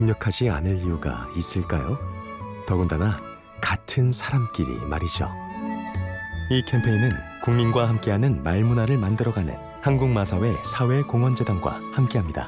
협력하지 않을 이유가 있을까요? 더군다나 같은 사람끼리 말이죠. 이 캠페인은 국민과 함께하는 말문화를 만들어가는 한국마사회 사회공헌재단과 함께합니다.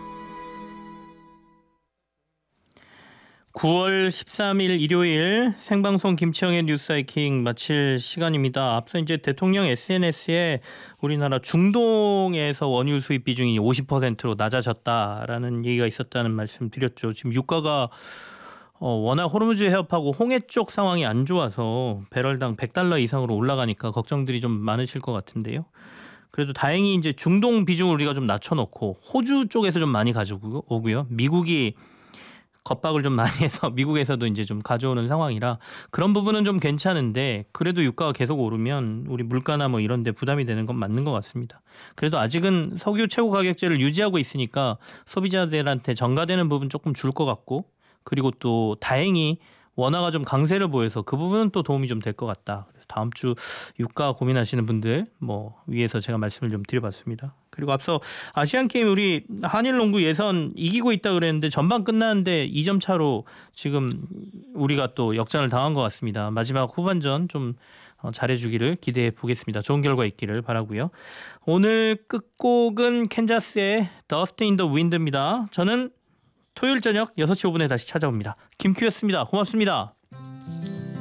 9월 13일 일요일 생방송 김치영의 뉴스하이킹 마칠 시간입니다. 앞서 이제 대통령 SNS에 우리나라 중동에서 원유 수입 비중이 50%로 낮아졌다라는 얘기가 있었다는 말씀 드렸죠. 지금 유가가 워낙 호르무즈 해협하고 홍해 쪽 상황이 안 좋아서 배럴당 $100 이상으로 올라가니까 걱정들이 좀 많으실 것 같은데요. 그래도 다행히 이제 중동 비중을 우리가 좀 낮춰놓고 호주 쪽에서 좀 많이 가지고 오고요. 미국이 겁박을 좀 많이 해서 미국에서도 이제 좀 가져오는 상황이라 그런 부분은 좀 괜찮은데 그래도 유가가 계속 오르면 우리 물가나 뭐 이런 데 부담이 되는 건 맞는 것 같습니다. 그래도 아직은 석유 최고 가격제를 유지하고 있으니까 소비자들한테 전가되는 부분 조금 줄 것 같고 그리고 또 다행히 원화가 좀 강세를 보여서 그 부분은 또 도움이 좀 될 것 같다. 그래서 다음 주 유가 고민하시는 분들 뭐 위해서 제가 말씀을 좀 드려봤습니다. 그리고 앞서 아시안게임 우리 한일 농구 예선 이기고 있다 그랬는데 전반 끝났는데 2점 차로 지금 우리가 또 역전을 당한 것 같습니다. 마지막 후반전 좀 잘해주기를 기대해 보겠습니다. 좋은 결과 있기를 바라고요. 오늘 끝곡은 캔자스의 Dust in the Wind입니다. 저는 토요일 저녁 6시 5분에 다시 찾아옵니다. 김큐였습니다. 고맙습니다.